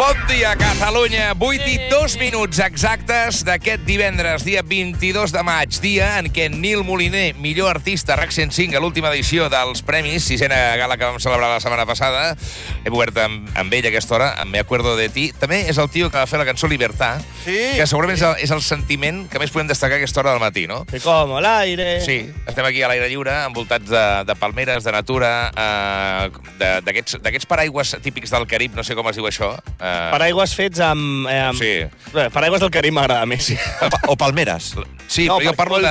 Bon dia, Catalunya. 8 i 2 minuts exactes d'aquest divendres, dia 22 de maig, dia en què Nil Moliner, millor artista RAC 105 a l'última edició dels Premis, sisena gala que vam celebrar la setmana passada. Hem obert amb ell a aquesta hora, amb Me acuerdo de ti. També és el tio que va fer la cançó Libertad, que segurament és el sentiment que més podem destacar a aquesta hora del matí, no? Que como el aire. Sí, estem aquí a l'aire lliure, envoltats de palmeres, de natura, d'aquests paraigües típics del Carib, no sé com es diu això. Paraigües fets amb... Sí. Bé, paraigües del Carib m'agrada més. Sí. O palmeres. Sí, No, però jo parlo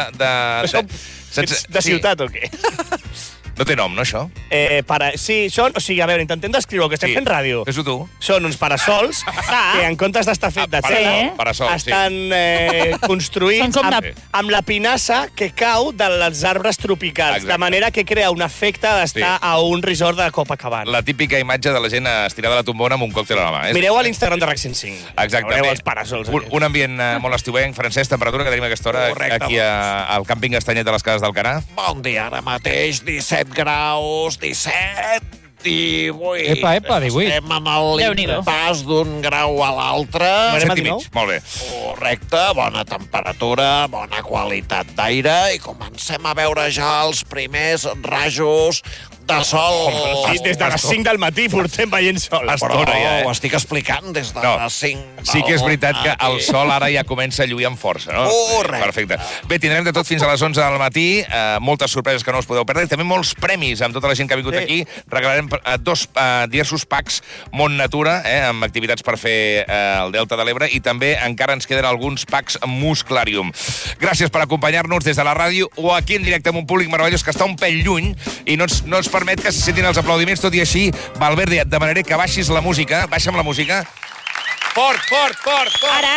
de ciutat o què? No té nom, no, això? Sí, són... O sigui, a veure, intentem descriure el que estem fent ràdio. Fes-ho tu. Són uns parasols que, en comptes d'estar fet de tela, estan construïts amb la pinassa que cau dels arbres tropicals, de manera que crea un efecte d'estar a un resort de Copacabana. La típica imatge de la gent estirada a la tombona amb un còctel a la mà. Mireu a l'Instagram de RAC 105. Exacte. Veureu els parasols. Un ambient molt estiuenc, francès, temperatura que tenim a aquesta hora aquí al càmping Estanyet de les Cases d'Alcanar. Bon dia, ara mateix, 17 graus, 17, 18. Epa, 18. Estem en el pas d'un grau a l'altre. 7 i mig, molt bé. Correcte, bona temperatura, bona qualitat d'aire i comencem a veure ja els primers rajos de sol. Sí, des de les 5 del matí portem veient sol. Però ho estic explicant des de les 5 Sí que és veritat que el sol ara ja comença a lluir amb força, no? Correcte. Perfecte. Bé, tindrem de tot fins a les 11 del matí, moltes sorpreses que no us podeu perdre, i també molts premis amb tota la gent que ha vingut aquí. Regalarem diversos packs Mont Natura, amb activitats per fer el Delta de l'Ebre, i també encara ens queden alguns packs Musclarium. Gràcies per acompanyar-nos des de la ràdio o aquí en directe amb un públic meravellós que està un pèl lluny i no ens permet que se sentin els aplaudiments, tot i així, Valverde, et demanaré que baixis la música. Baixa'm la música. Fort! Ara.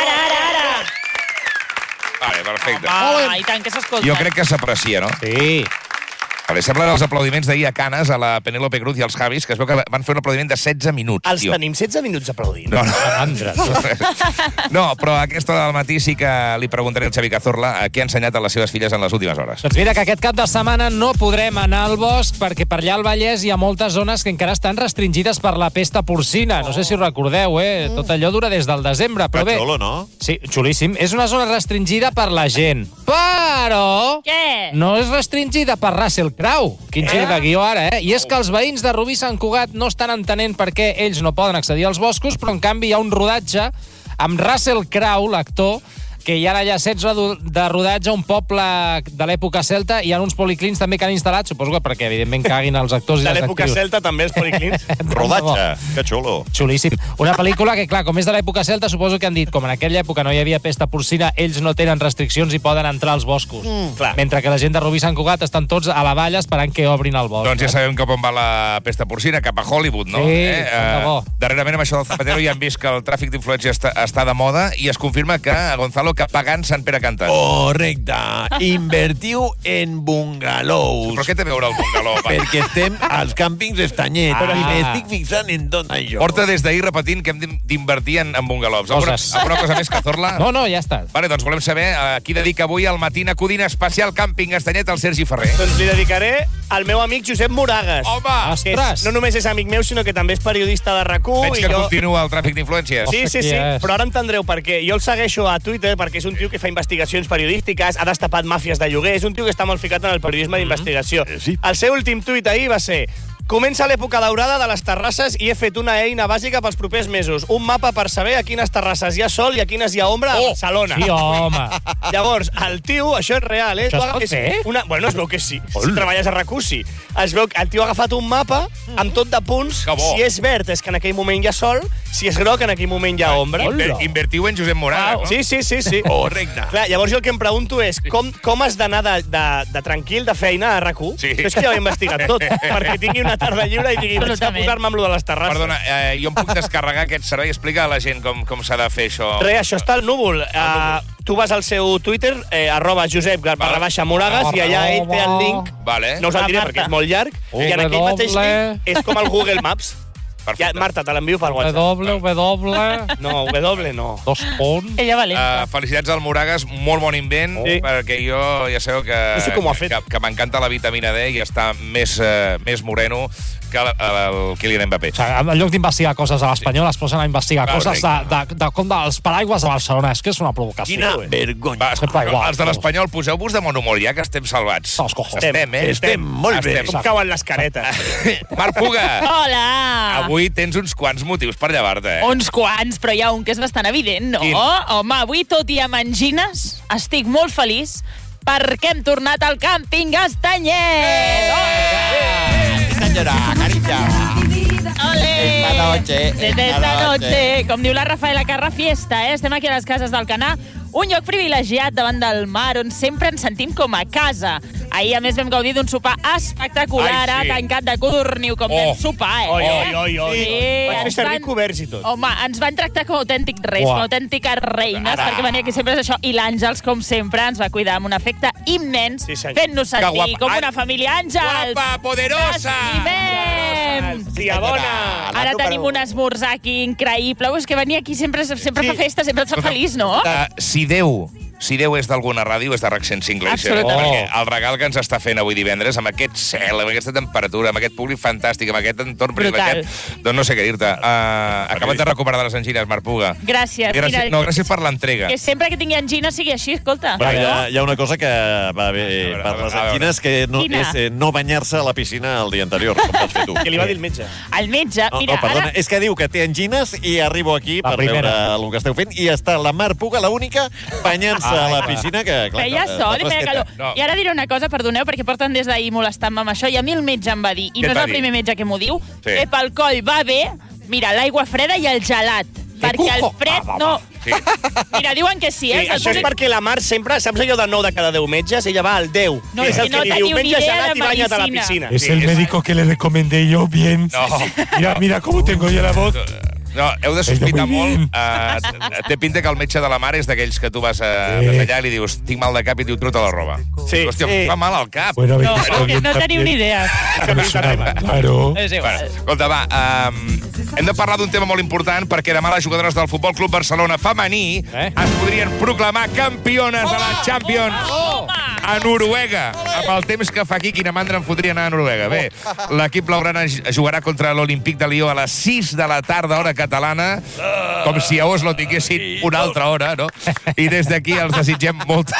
Vale, perfecte. I tant, que s'escolta. Jo crec que s'aprecia, no? Sí. Vale, semblen els aplaudiments d'ahir a Canes, a la Penélope Cruz i als Javis, que es veu que van fer un aplaudiment de 16 minuts. Els tenim 16 minuts aplaudint. No, però a aquesta hora del matí sí que li preguntaré al Xavi Cazorla què ha ensenyat a les seves filles en les últimes hores. Doncs mira que aquest cap de setmana no podrem anar al bosc perquè per allà al Vallès hi ha moltes zones que encara estan restringides per la pesta porcina. No sé si ho recordeu, Tot allò dura des del desembre, però bé... Que xulo, no? Sí, xulíssim. És una zona restringida per la gent. Però... Què? No és restringida per Russell Crowe. Quin gir de guió ara, I és que els veïns de Rubí Sant Cugat no estan entenent per què ells no poden accedir als boscos, però en canvi hi ha un rodatge amb Russell Crowe, l'actor, que hi ha allà sets de rodatge a un poble de l'època celta i hi ha uns policlins també que han instal·lat, suposo que perquè evidentment caguin els actors i les De l'època actrius. celta també els policlins. Rodatge, que xulo. Xulíssim. Una pel·lícula que, clar, com és de l'època celta, suposo que han dit, com en aquella època no hi havia pesta porcina, ells no tenen restriccions i poden entrar als boscos. Clar. Mentre que la gent de Rubí Sant Cugat estan tots a la valla esperant que obrin el bosc. Doncs ja sabem cap on va la pesta porcina, cap a Hollywood, no? Sí, de bo. Darrerament amb això del Zapatero ja hem vist que el tràfic d'influència està de moda i es confirma que a Gonzalo cap pagant Sant Pere cantant. Correcte. Invertiu en bungalows. Però què té a veure el bungalow? Perquè estem als càmpings Estanyet. I m'estic fixant en tot això. Porta des d'ahir repetint que hem d'invertir en bungalows. Alguna cosa més, Cazorla? No, ja està. Vale, doncs volem saber a qui dedica avui el Matina Codina especial Càmping Estanyet al Sergi Ferrer. Doncs li dedicaré al meu amic Josep Moragas. Home! Que no només és amic meu, sinó que també és periodista de RAC1. Veig que continua el tràfic d'influències. Sí, però ara entendreu per què. Jo el segueixo a Twitter perquè és un tio que fa investigacions periodístiques, ha destapat màfies de lloguer, és un tio que està molt ficat en el periodisme d'investigació. Sí. El seu últim tuit ahir va ser: comença l'època daurada de les terrasses i he fet una eina bàsica pels propers mesos. Un mapa per saber a quines terrasses hi ha sol i a quines hi ha ombra a Barcelona. Sí, home. Llavors, el tio, això és real, Això es pot fer? Bueno, es veu que sí. Si treballes a RAC1, sí. Es veu que el tio ha agafat un mapa amb tot de punts. Que bo. Si és verd és que en aquell moment hi ha sol, si és groc en aquell moment hi ha ombra. Invertiu en Josep Moragas, no? Sí. Correcte. Clar, llavors jo el que em pregunto és com has d'anar de tranquil, de feina a RAC1? Sí. Això és que ja ho he investigat tot, perquè tingui una tarda lliure i digui, vaig a posar-me amb lo de les terrasses. Perdona, jo em puc descarregar aquest servei? Explica a la gent com s'ha de fer això. Això està al núvol. Tu vas al seu Twitter, @Josep_Moragas, i allà ell té el link. Vale. No us el diré perquè és molt llarg. I en aquell mateix link és com el Google Maps. Ja, Marta, te l'envio per WhatsApp. No, W no. 2 punts. Ella valenta. Felicitats al Moragas, molt bon invent, perquè jo ja sabeu que, No sé com ho ha fet. que m'encanta la vitamina D i està més moreno que el Kylian Mbappé. O sigui, en lloc d'investigar coses a l'Espanyol, es posen a investigar coses com dels paraigües de Barcelona. És que és una provocació. Quina vergonya. Els de l'Espanyol, poseu-vos de bon humor, ja que estem salvats. Estem molt bé. Com cauen les caretes. Marc Puga. Hola. Avui tens uns quants motius per llevar-te, Uns quants, però hi ha un que és bastant evident, no? Quin? Home, avui, tot i amb angines, estic molt feliç perquè hem tornat al càmping Estanyet! Senyora, caritza. Ole! Esta noche. Com diu la Rafaela Carra, fiesta, Estem aquí a les cases d'Alcanar, un lloc privilegiat davant del mar on sempre ens sentim com a casa. Ahir, a més, vam gaudir d'un sopar espectacular, tancat de codorniu, com vam sopar, Oi. Sí, Vaig fer servir coberts i tot. Home, ens van tractar com autèntics reis, com autèntiques reines, perquè venia aquí sempre és això. I l'Àngels, com sempre, ens va cuidar amb un afecte immens, fent-nos sentir com una família. Àngels! Guapa, poderosa! T'estimem! Tia bona! Ara tenim un esmorzar aquí increïble. És que venir aquí sempre fa festa, sempre et fa feliç, no? Si Déu és d'alguna ràdio, és de RAC 105 Glacier. Perquè el regal que ens està fent avui divendres, amb aquest cel, amb aquesta temperatura, amb aquest públic fantàstic, amb aquest entorn privilegiat, doncs no sé què dir-te. Acaba't de recuperar de les angines, Marc Puga. Gràcies. Gràcies per l'entrega. Que sempre que tingui angina sigui així, escolta. Hi ha una cosa que va bé per les angines, que és no banyar-se a la piscina el dia anterior, com vas fer tu. Què li va dir el metge? El metge, mira, perdona, és que diu que té angines i arribo aquí per veure el que esteu fent i està la Marc Puga, l'única, banyant-se a la piscina, que clar... Feia sol i feia calor. I ara diré una cosa, perdoneu, perquè porten des d'ahir molestant-me amb això, i a mi el metge em va dir, i no és el primer metge que m'ho diu, que pel coll va bé, mira, l'aigua freda i el gelat. Perquè el fred no... Mira, diuen que sí, Això és perquè la Mar sempre, saps allò de 9 de cada 10 metges? Ella va al 10. No, és que no teniu ni idea de medicina. Es el médico que le recomendé yo, bien. Mira cómo tengo yo la voz. No, heu de sospitar molt. Té pinta que el metge de la Mar és d'aquells que tu vas a detallar i li dius tinc mal de cap i diu truta la roba. Hòstia, fa mal al cap. No teniu ni idea. Claro. Escolta, va, hem de parlar d'un tema molt important perquè demà les jugadores del Futbol Club Barcelona femení es podrien proclamar campiones de la Champions a Noruega. Amb el temps que fa aquí, quina mandra em fotria anar a Noruega. Bé, l'equip blaugrana jugarà contra l'Olímpic de Lió a les 6 de la tarda, hora catalana, com si a Oslo tinguessin una altra hora, no? I des d'aquí els desitgem molta...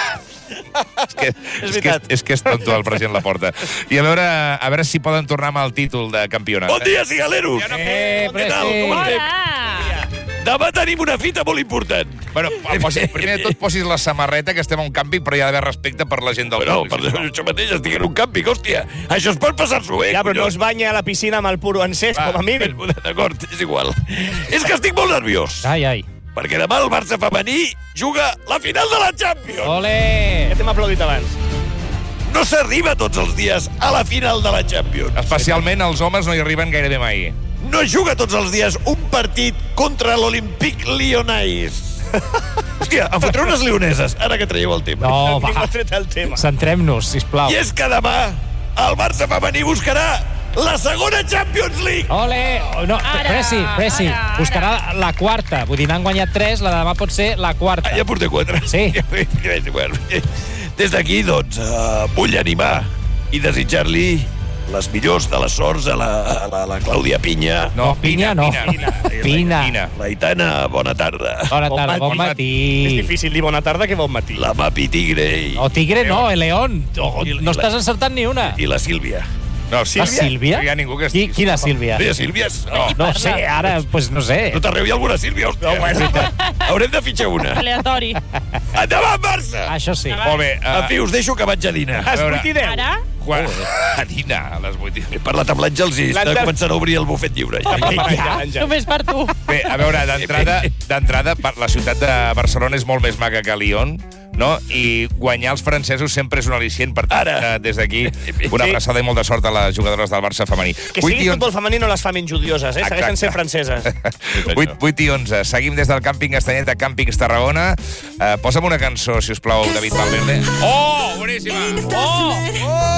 És que és tonto el president Laporta. I a veure si poden tornar amb el títol de campionat. Bon dia, cigaleros! Què tal? Com estem? Demà tenim una fita molt important. Bueno, primer de tot posis la samarreta, que estem a un càmping, però hi ha d'haver respecte per la gent del públic. Per això mateix estic en un càmping, hòstia. Això es pot passar-s'ho bé. Ja, però no es banya a la piscina amb el puro encès, com a mínim. D'acord, és igual. És que estic molt nerviós. Ai. Perquè demà el Barça femení juga la final de la Champions. Ole! Ja t'hem aplaudit abans. No s'arriba tots els dies a la final de la Champions. Especialment els homes no hi arriben gairebé mai. No juga tots els dies un partit contra l'Olympique Lyonnais. Hòstia, em fotré unes leoneses, ara que traieu el tema. No, va. Ningú ha tret el tema. Centrem-nos, sisplau. I és que demà el Barça femení buscarà la segona Champions League. Ole! No, Presi. Buscarà la quarta. Vull dir, n'han guanyat 3, la de demà pot ser la quarta. Ja porté 4. Sí. Des d'aquí, doncs, vull animar i desitjar-li les millors de les sorts a la Clàudia Pinya. No, Pina. La Itana, bona tarda. Bona tarda, bon matí. És difícil dir bona tarda que bon matí. La Mapi Tigre. O Tigre no, el León. No estàs encertant ni una. I la Sílvia. No, La Sílvia? No hi ha ningú que estigui. Quina Sílvia? No hi ha Sílvies? No sé, ara, pues no sé. No t'arreu hi ha alguna Sílvia, hòstia. No, bueno. Haurem de fitxar una. Aleatori. Endavant, Barça! Això sí. Molt bé. En fi, us deixo que vaig a dinar. A les 8 i 10. Ara? A dinar, a les 8 i 10. He parlat amb l'Àngels i està començant a obrir el bufet lliure. Només per tu. Bé, a veure, d'entrada, la ciutat de Barcelona és molt més maca que Lyon, no? I guanyar els francesos sempre és un al·licient. Per tant, des d'aquí, una abraçada i molta sort a les jugadores del Barça femení. Que sigui futbol femení no les fa menys odioses, segueixen sent franceses. 8 i 11. Seguim des del càmping Estanyet a Càmpings Tarragona. Posa'm una cançó, si us plau, David Valverde. Oh, boníssima! Oh!